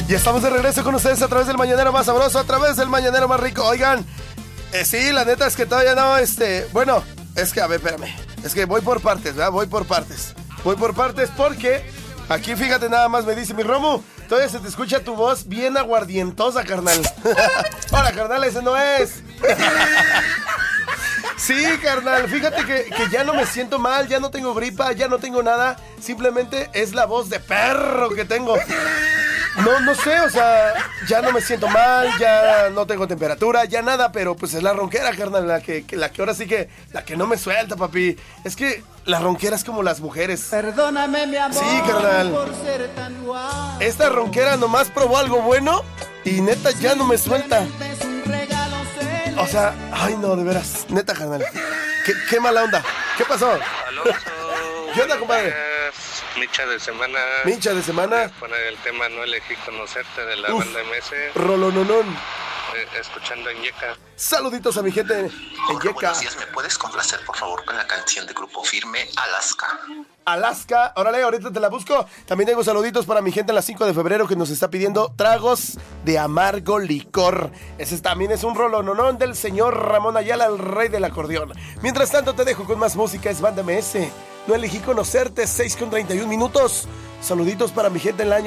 Y estamos de regreso con ustedes a través del mañanero más sabroso, a través del mañanero más rico. Oigan, sí, la neta es que todavía no, bueno, es que, a ver, espérame. Es que voy por partes, ¿verdad? Voy por partes porque aquí, fíjate, nada más me dice mi Romu, todavía se te escucha tu voz bien aguardientosa, carnal. Hola, carnal, ese no es. Sí, carnal, fíjate que ya no me siento mal, ya no tengo gripa, ya no tengo nada. Simplemente es la voz de perro que tengo. No sé, o sea, ya no me siento mal, ya no tengo temperatura, ya nada, pero pues es la ronquera, carnal, la que ahora sí que, la que no me suelta, papi. Es que la ronquera es como las mujeres. Perdóname, mi amor, sí, carnal, por ser tan guapo. Esta ronquera nomás probó algo bueno y neta ya no me suelta. O sea, ay no, de veras, neta, carnal. Qué mala onda. ¿Qué pasó? Alonso. ¿Qué onda, compadre? Micha de semana. Micha de semana. Poner el tema No elegí conocerte de la banda MS. Rolononón. Escuchando en Yeka. Saluditos a mi gente en Yeka. Buenos días, ¿me puedes complacer por favor con la canción de Grupo Firme, Alaska? Alaska, órale, ahorita te la busco. También tengo saluditos para mi gente en la 5 de febrero que nos está pidiendo tragos de amargo licor. Ese también es un rolononón del señor Ramón Ayala, el rey del acordeón. Mientras tanto te dejo con más música, es Banda MS. No elegí conocerte, 6:31 minutos. Saluditos para mi gente en la